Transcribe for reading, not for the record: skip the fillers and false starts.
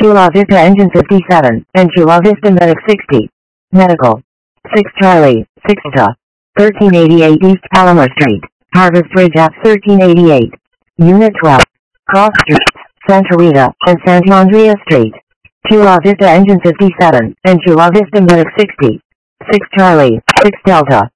Chula Vista Engine 57, and Chula Vista Medic 60. Medical. 6 Charlie, 6 Delta. 1388 East Palomar Street, Harvest Bridge at 1388. Unit 12. Cross Streets, Santa Rita, and Santa Andrea Street. Chula Vista Engine 57, and Chula Vista Medic 60. 6 Charlie, 6 Delta.